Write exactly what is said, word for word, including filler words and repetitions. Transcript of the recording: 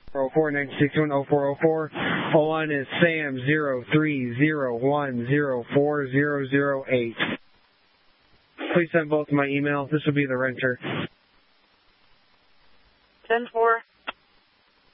oh four nine six one oh four oh four. oh one is Sam zero three zero one zero four zero zero eight. Please send both to my email. This will be the renter. ten four.